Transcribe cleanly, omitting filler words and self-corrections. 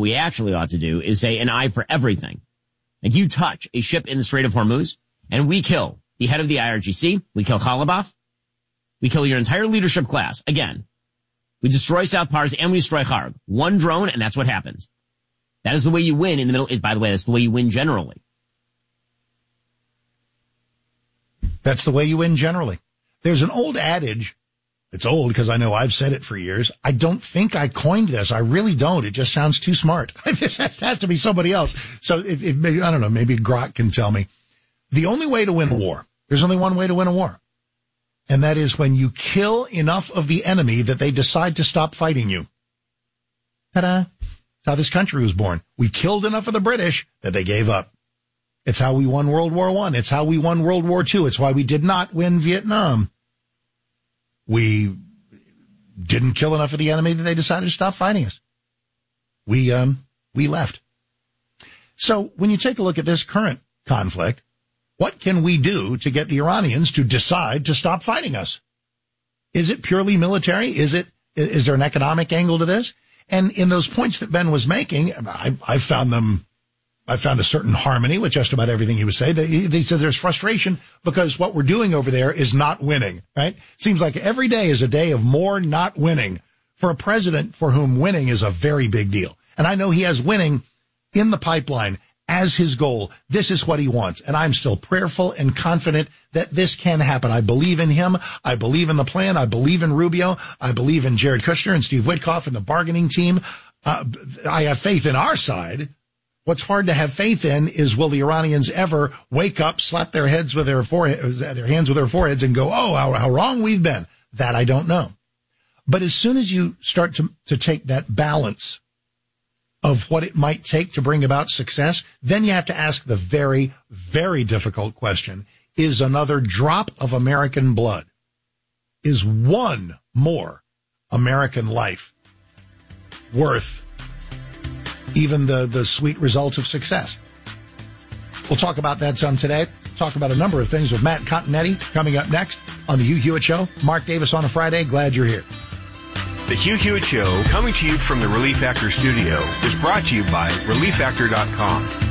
we actually ought to do is say an eye for everything. Like you touch a ship in the Strait of Hormuz and we kill the head of the IRGC, we kill Khalibaf, we kill your entire leadership class. Again, we destroy South Pars and we destroy Kharg. One drone and that's what happens. That is the way you win in the middle. By the way, that's the way you win generally. That's the way you win generally. There's an old adage. It's old because I know I've said it for years. I don't think I coined this. I really don't. It just sounds too smart. This has to be somebody else. So maybe, I don't know, maybe Grok can tell me. The only way to win a war, there's only one way to win a war. And that is when you kill enough of the enemy that they decide to stop fighting you. Ta-da. That's how this country was born. We killed enough of the British that they gave up. It's how we won World War I. It's how we won World War II. It's why we did not win Vietnam. We didn't kill enough of the enemy that they decided to stop fighting us. We left. So when you take a look at this current conflict, what can we do to get the Iranians to decide to stop fighting us? Is it purely military? Is there an economic angle to this? And in those points that Ben was making, I found a certain harmony with just about everything he was saying. They said there's frustration because what we're doing over there is not winning, right? Seems like every day is a day of more not winning for a president for whom winning is a very big deal. And I know he has winning in the pipeline as his goal. This is what he wants. And I'm still prayerful and confident that this can happen. I believe in him. I believe in the plan. I believe in Rubio. I believe in Jared Kushner and Steve Witkoff and the bargaining team. I have faith in our side. What's hard to have faith in is, will the Iranians ever wake up, slap their heads with their hands with their foreheads and go, oh, how wrong we've been? That I don't know. But as soon as you start to take that balance of what it might take to bring about success, then you have to ask the very, very difficult question, is another drop of American blood, is one more American life worth even the sweet results of success? We'll talk about that some today. Talk about a number of things with Matt Continetti coming up next on the Hugh Hewitt Show. Mark Davis on a Friday. Glad you're here. The Hugh Hewitt Show, coming to you from the Relief Factor studio, is brought to you by ReliefFactor.com.